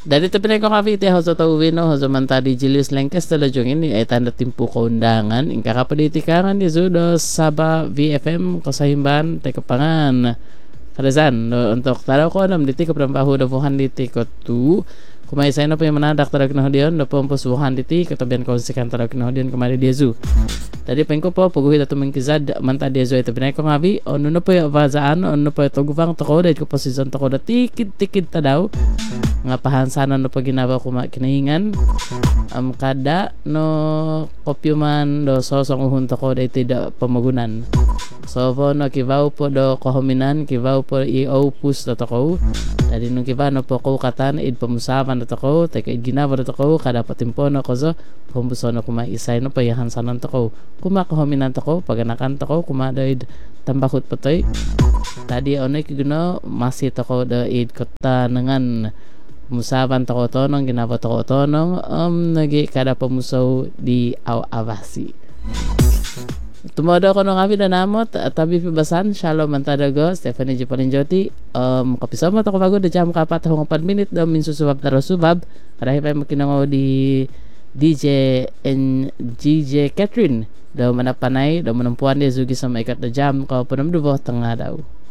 Dari tepi ko kapiti hoso tawino hoso mantadi Julius Lengkes talajong ini ay tanda timpu kaundangan ingka kapaditikangan di Zudo Saba VFM kasahimban tekapangan kadazan untuk taraw ko alam diti ko prampahu davuhan diti ko tu kumay sa na po yung manadak talag na hodion na po ang pusuhan diti katabihan ko si kantalag na hodion kumari Diezu tadi pengko po puguhi na tumingkizad manta Diezu ito pinay ko ngabi ono na po yung avazaan ono po yung tuguvang toko dahil ko po season toko na tikid ta daw nga pahansanan no pag ginawa ko kinahingan kada no kopyuman do sosong uhunto ko dahil tidak pamagunan so po no kivaw po do kahuminan kivaw po i-opus na toko tadi nung kivaw no po ko katan id pamusapan na toko teka id ginawa na toko kada patimpo no ko so pumbuso no kumaisay no payahansanan toko kumakahuminan toko paganakan toko kumadawid tambakot patoy tadi ono kiguno masih toko do id kota nengan musaban toko tonong ginapa toko tonong nagi kada pamusaw di awasi tumodo ko nung kami na namot tabi pibasan shalom mantadago Stephanie J. Palinjoti kapisama toko bago da jam kapat hong 4 minute daw minsusubab taro subab kadahi pa makinangaw di DJ and GJ Catherine daw manapanay daw manampuan di zugi sa maikat da jam ko punamdubo tanga daw